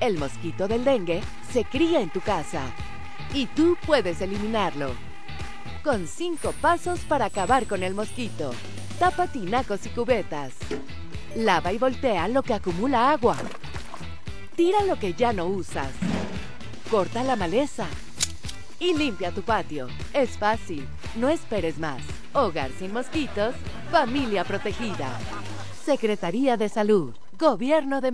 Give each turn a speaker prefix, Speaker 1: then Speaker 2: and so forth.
Speaker 1: El mosquito del dengue se cría en tu casa y tú puedes eliminarlo. Con 5 pasos para acabar con el mosquito. Tapa tinacos y cubetas. Lava y voltea lo que acumula agua. Tira lo que ya no usas. Corta la maleza. Y limpia tu patio. Es fácil. No esperes más. Hogar sin mosquitos. Familia protegida. Secretaría de Salud. Gobierno de